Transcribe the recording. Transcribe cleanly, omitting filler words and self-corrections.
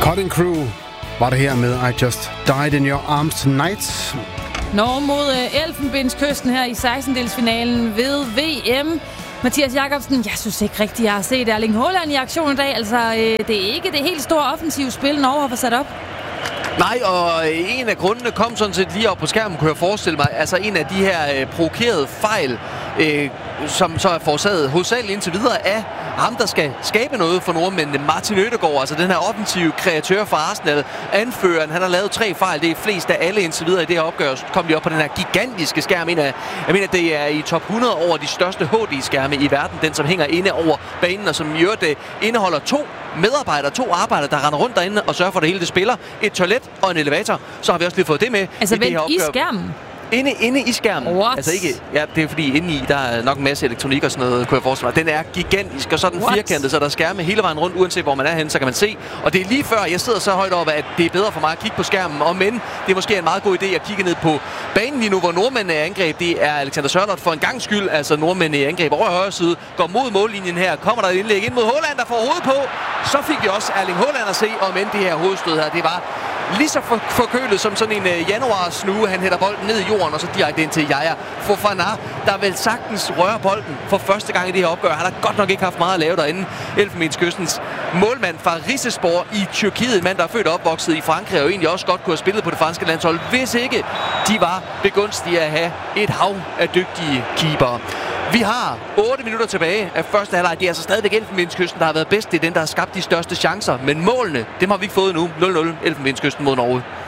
Cutting Crew var det her med I Just Died in Your Arms Tonight. Norge mod Elfenbenskysten her i 16-delsfinalen ved VM. Mathias Jakobsen, jeg synes ikke rigtigt, jeg har set Erling Haaland i aktion i dag. Altså, det er ikke det helt store offensive spil, Norge har fået sat op. Nej, og en af grundene kom sådan set lige op på skærmen, kunne jeg forestille mig. Altså en af de her provokerede fejl, som så er forårsaget hovedsageligt indtil videre af ham, der skal skabe noget for nordmændene, Martin Ødegaard, altså den her offensive kreatør fra Arsenal, anføreren. Han har lavet 3 fejl, det er flest af alle indtil videre i det her opgør. Så kom de op på den her gigantiske skærm. Jeg mener, det er i top 100 over de største HD-skærme i verden, den som hænger inde over banen, og som i øvrigt indeholder 2 medarbejdere, 2 arbejdere, der render rundt derinde og sørger for, at det hele det spiller. Et toilet og en elevator. Så har vi også lige fået det med. Altså i det her opgør. I skærmen? Inde i skærmen. What? Altså ikke, ja, det er fordi inde i, der er nok en masse elektronik og sådan noget, kunne jeg forestille mig. Den er gigantisk, og så er den firkantet, så der er skærme hele vejen rundt, uanset hvor man er henne, så kan man se. Og det er lige før, jeg sidder så højt oppe, at det er bedre for mig at kigge på skærmen. Og men det er måske en meget god idé at kigge ned på banen lige nu, hvor nordmændene er angreb. Det er Alexander Sørloth for en gang skyld, altså nordmændene i angreb over højre side, går mod mållinjen her. Kommer der et indlæg ind mod Haaland, der får hovedet på. Så fik vi også Erling Haaland at se, og men det her hovedstød her, det var lige så forkølet som sådan en januarsnue. Han hætter bolden ned i jorden, og så direkte ind til Yaya Fofana, der vil sagtens røre bolden for første gang i det her opgør. Han har godt nok ikke haft meget at lave derinde. Elfenbenskystens målmand fra Rizespor i Tyrkiet, en mand, der er født og opvokset i Frankrig, og egentlig også godt kunne have spillet på det franske landshold, hvis ikke de var begunstige at have et hav af dygtige keepere. Vi har 8 minutter tilbage af første halvleg. Det er altså stadigvæk Elfenbenskysten, der har været bedst. Det er den, der har skabt de største chancer. Men målene, dem har vi ikke fået nu. 0-0 Elfenbenskysten mod Norge.